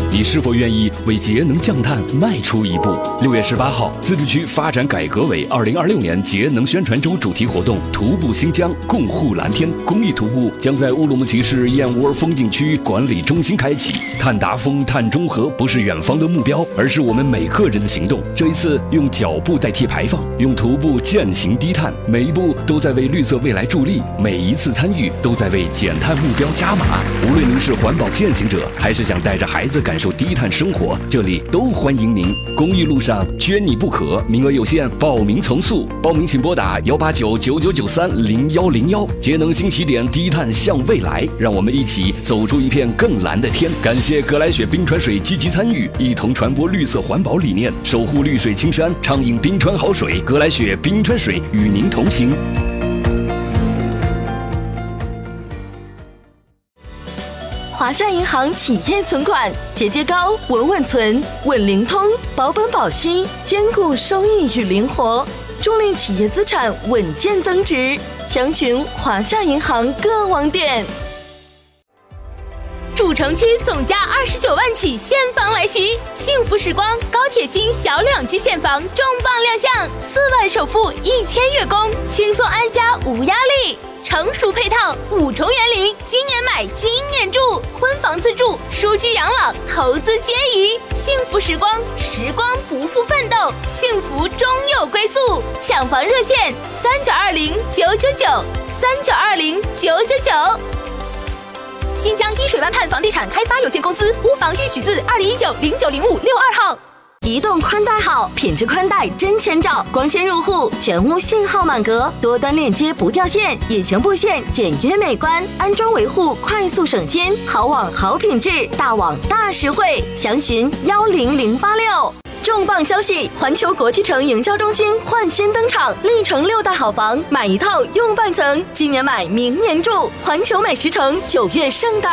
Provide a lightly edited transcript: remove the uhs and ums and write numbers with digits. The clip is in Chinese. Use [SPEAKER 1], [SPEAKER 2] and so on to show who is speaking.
[SPEAKER 1] 你是否愿意为节能降碳迈出一步？6月18号，自治区发展改革委2026年节能宣传周主题活动“徒步新疆，共护蓝天”公益徒步将在乌鲁木齐市燕窝风景区管理中心开启。碳达峰、碳中和不是远方的目标，而是我们每个人的行动。这一次，用脚步代替排放，用徒步践行低碳，每一步都在为绿色未来助力，每一次参与都在为减碳目标加码。无论您是环保践行者，还是想带着孩子感受低碳生活，这里都欢迎您。公益路上缺你不可，名额有限，报名从速。报名请拨打18999930101。节能新起点，低碳向未来，让我们一起走出一片更蓝的天。感谢格莱雪冰川水积极参与，一同传播绿色环保理念，守护绿水青山，畅饮冰川好水。格莱雪冰川水与您同行。
[SPEAKER 2] 华夏银行企业存款，节节高，稳稳存，稳灵通，保本保息，兼顾收益与灵活，助力企业资产稳健增值。详询华夏银行各网点。
[SPEAKER 3] 主城区总价29万起现房来袭，幸福时光高铁新小2居现房重磅亮相，4万首付1000月供，轻松安家无压力。成熟配套5重园林，今年买今年住，婚房自住，舒居养老，投资皆宜。幸福时光，时光不负奋斗，幸福终有归宿。抢房热线3920-999，3920-999。新疆依水湾畔房地产开发有限公司屋房预许字2019-090562号。
[SPEAKER 2] 移动宽带好，品质宽带真千兆，光纤入户，全屋信号满格，多端链接不掉线，隐形布线简约美观，安装维护快速省心，好网好品质，大网大实惠。详询10086。重磅消息！环球国际城营销中心焕新登场，历城6大好房，买一套用半层，今年买明年住。环球美食城9月盛大